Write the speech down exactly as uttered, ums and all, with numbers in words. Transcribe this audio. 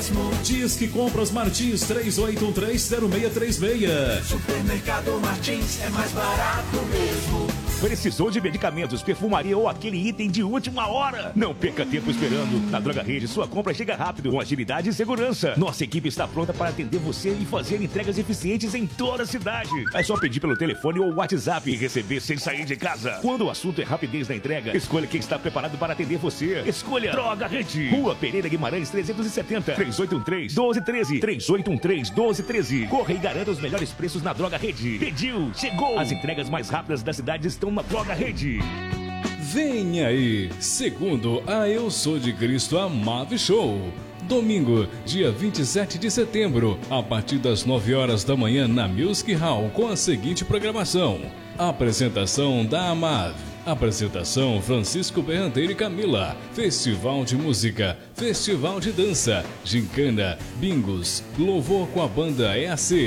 mesmo. Disque Compras Martins três oito um três zero seis três seis. Supermercado Martins é mais barato mesmo. Precisou de medicamentos, perfumaria ou aquele item de última hora? Não perca tempo esperando. Na Droga Rede, sua compra chega rápido, com agilidade e segurança. Nossa equipe está pronta para atender você e fazer entregas eficientes em toda a cidade. É só pedir pelo telefone ou WhatsApp e receber sem sair de casa. Quando o assunto é rapidez na entrega, escolha quem está preparado para atender você. Escolha Droga Rede. Rua Pereira Guimarães trezentos e setenta, três oito um três, um dois um três, três oito um três, um dois um três. Corra e garanta os melhores preços na Droga Rede. Pediu, chegou. As entregas mais rápidas da cidade estão na Droga Rede. Vem aí, segundo a Eu Sou de Cristo Amave Show. Domingo, dia vinte e sete de setembro, a partir das nove horas da manhã na Music Hall, com a seguinte programação: apresentação da Amave. Apresentação Francisco Berranteiro e Camila. Festival de música, festival de dança, gincana, bingos, louvor com a banda E A C.